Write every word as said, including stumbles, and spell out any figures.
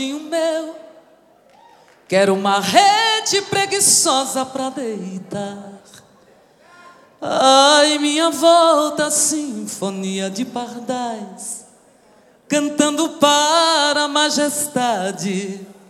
O meu, quero uma rede preguiçosa pra deitar. Ai, minha volta, sinfonia de pardais, cantando para a majestade